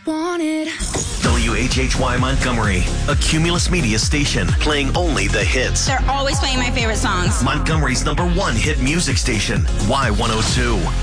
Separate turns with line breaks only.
wanted.
WHHY Montgomery, a Cumulus Media station, playing only the hits.
They're always playing my favorite songs.
Montgomery's #1 hit music station, Y102.